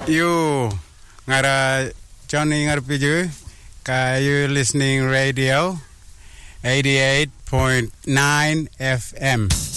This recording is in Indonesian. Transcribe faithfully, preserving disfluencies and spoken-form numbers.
You ngara Johnny ngarpiju kayu listening radio eighty-eight point nine F M.